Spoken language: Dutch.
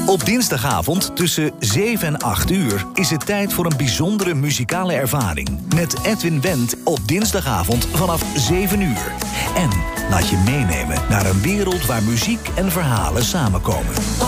Op dinsdagavond tussen 7 en 8 uur is het tijd voor een bijzondere muzikale ervaring. Met Edwin Wendt op dinsdagavond vanaf 7 uur. En laat je meenemen naar een wereld waar muziek en verhalen samenkomen.